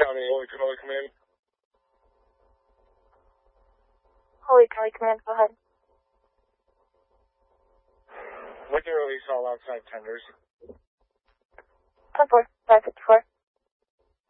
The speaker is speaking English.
County, Holy Command. Holy County Command, go ahead. We can release all outside tenders. 10-4, 554.